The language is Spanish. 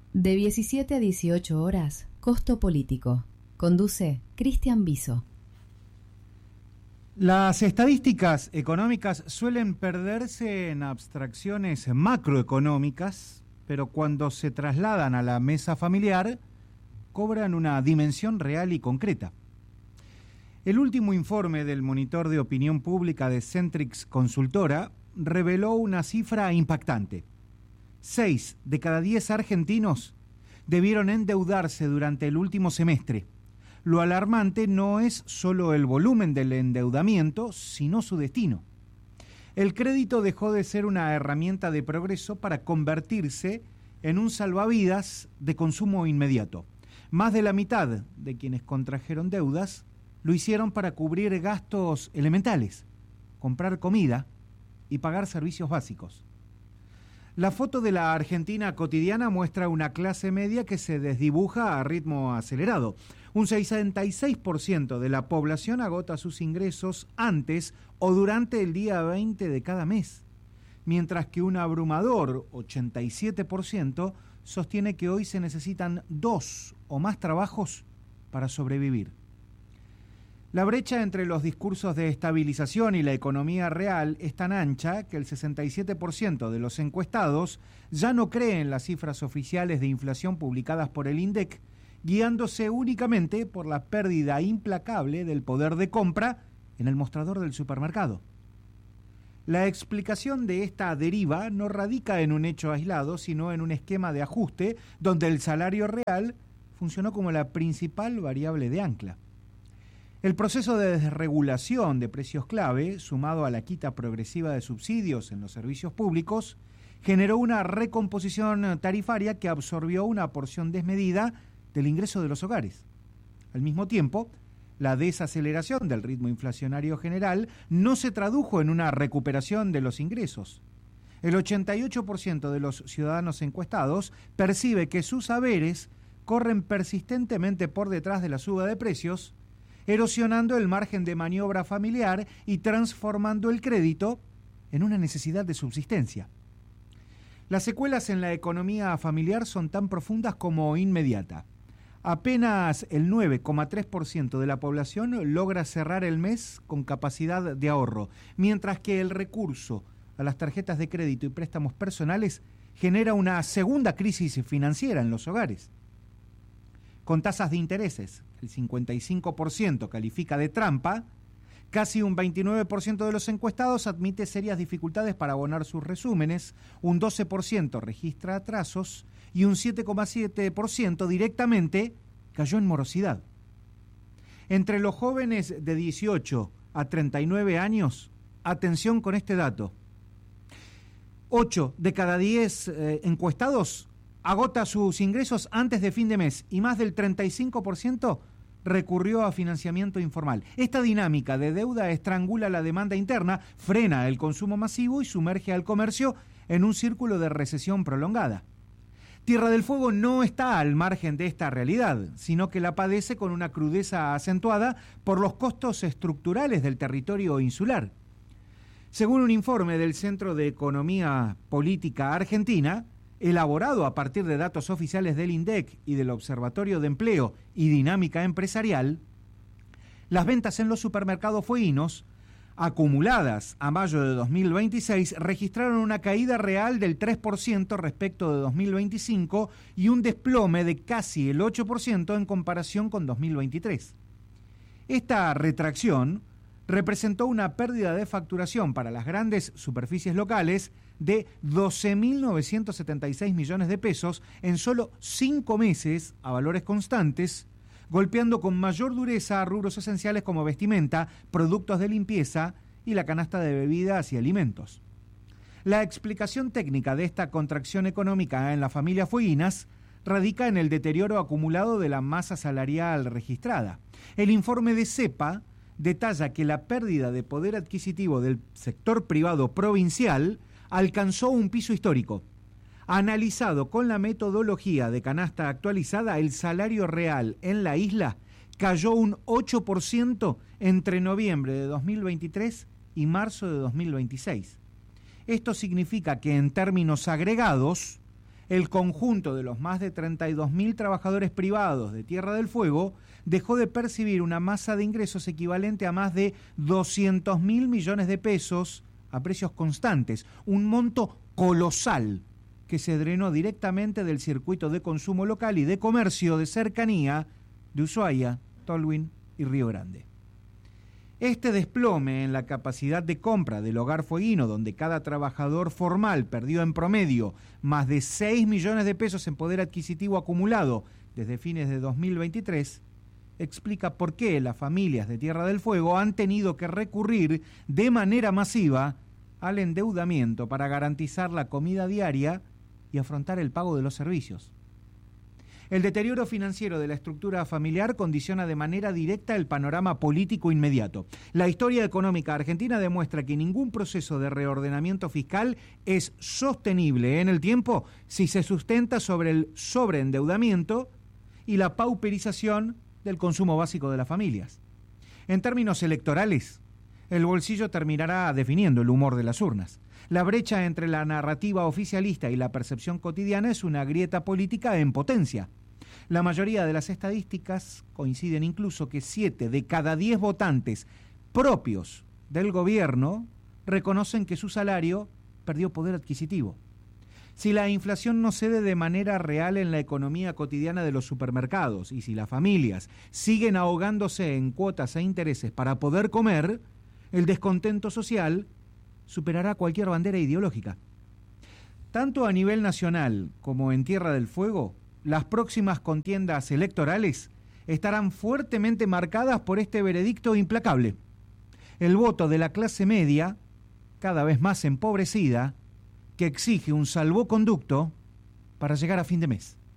De 17 a 18 horas, Costo Político. Conduce Cristian Viso. Las estadísticas económicas suelen perderse en abstracciones macroeconómicas, pero cuando se trasladan a la mesa familiar, cobran una dimensión real y concreta. El último informe del Monitor de Opinión Pública de Centrix Consultora reveló una cifra impactante. 6 de cada 10 argentinos debieron endeudarse durante el último semestre. Lo alarmante no es solo el volumen del endeudamiento, sino su destino. El crédito dejó de ser una herramienta de progreso para convertirse en un salvavidas de consumo inmediato. Más de la mitad de quienes contrajeron deudas lo hicieron para cubrir gastos elementales, comprar comida y pagar servicios básicos. La foto de la Argentina cotidiana muestra una clase media que se desdibuja a ritmo acelerado. Un 66% de la población agota sus ingresos antes o durante el día 20 de cada mes, mientras que un abrumador 87% sostiene que hoy se necesitan 2 o más trabajos para sobrevivir. La brecha entre los discursos de estabilización y la economía real es tan ancha que el 67% de los encuestados ya no cree en las cifras oficiales de inflación publicadas por el INDEC, guiándose únicamente por la pérdida implacable del poder de compra en el mostrador del supermercado. La explicación de esta deriva no radica en un hecho aislado, sino en un esquema de ajuste donde el salario real funcionó como la principal variable de ancla. El proceso de desregulación de precios clave, sumado a la quita progresiva de subsidios en los servicios públicos, generó una recomposición tarifaria que absorbió una porción desmedida del ingreso de los hogares. Al mismo tiempo, la desaceleración del ritmo inflacionario general no se tradujo en una recuperación de los ingresos. El 88% de los ciudadanos encuestados percibe que sus haberes corren persistentemente por detrás de la suba de precios, erosionando el margen de maniobra familiar y transformando el crédito en una necesidad de subsistencia. Las secuelas en la economía familiar son tan profundas como inmediata. Apenas el 9,3% de la población logra cerrar el mes con capacidad de ahorro, mientras que el recurso a las tarjetas de crédito y préstamos personales genera una segunda crisis financiera en los hogares. Con tasas de intereses, el 55% califica de trampa, casi un 29% de los encuestados admite serias dificultades para abonar sus resúmenes, un 12% registra atrasos y un 7,7% directamente cayó en morosidad. Entre los jóvenes de 18 a 39 años, atención con este dato, 8 de cada 10 encuestados agota sus ingresos antes de fin de mes y más del 35% recurrió a financiamiento informal. Esta dinámica de deuda estrangula la demanda interna, frena el consumo masivo y sumerge al comercio en un círculo de recesión prolongada. Tierra del Fuego no está al margen de esta realidad, sino que la padece con una crudeza acentuada por los costos estructurales del territorio insular. Según un informe del Centro de Economía Política Argentina, elaborado a partir de datos oficiales del INDEC y del Observatorio de Empleo y Dinámica Empresarial, las ventas en los supermercados fueguinos, acumuladas a mayo de 2026, registraron una caída real del 3% respecto de 2025 y un desplome de casi el 8% en comparación con 2023. Esta retracción representó una pérdida de facturación para las grandes superficies locales de 12.976 millones de pesos en solo 5 meses a valores constantes, golpeando con mayor dureza a rubros esenciales como vestimenta, productos de limpieza y la canasta de bebidas y alimentos. La explicación técnica de esta contracción económica en las familias fueguinas radica en el deterioro acumulado de la masa salarial registrada. El informe de CEPA detalla que la pérdida de poder adquisitivo del sector privado provincial alcanzó un piso histórico. Analizado con la metodología de canasta actualizada, el salario real en la isla cayó un 8% entre noviembre de 2023 y marzo de 2026. Esto significa que en términos agregados, El conjunto de los más de 32.000 trabajadores privados de Tierra del Fuego dejó de percibir una masa de ingresos equivalente a más de 200.000 millones de pesos a precios constantes, un monto colosal que se drenó directamente del circuito de consumo local y de comercio de cercanía de Ushuaia, Tolwyn y Río Grande. Este desplome en la capacidad de compra del hogar fueguino, donde cada trabajador formal perdió en promedio más de 6 millones de pesos en poder adquisitivo acumulado desde fines de 2023, explica por qué las familias de Tierra del Fuego han tenido que recurrir de manera masiva al endeudamiento para garantizar la comida diaria y afrontar el pago de los servicios. El deterioro financiero de la estructura familiar condiciona de manera directa el panorama político inmediato. La historia económica argentina demuestra que ningún proceso de reordenamiento fiscal es sostenible en el tiempo si se sustenta sobre el sobreendeudamiento y la pauperización del consumo básico de las familias. En términos electorales, el bolsillo terminará definiendo el humor de las urnas. La brecha entre la narrativa oficialista y la percepción cotidiana es una grieta política en potencia. La mayoría de las estadísticas coinciden incluso que 7 de cada 10 votantes propios del gobierno reconocen que su salario perdió poder adquisitivo. Si la inflación no cede de manera real en la economía cotidiana de los supermercados y si las familias siguen ahogándose en cuotas e intereses para poder comer, el descontento social superará cualquier bandera ideológica. Tanto a nivel nacional como en Tierra del Fuego, las próximas contiendas electorales estarán fuertemente marcadas por este veredicto implacable. El voto de la clase media, cada vez más empobrecida, que exige un salvoconducto para llegar a fin de mes.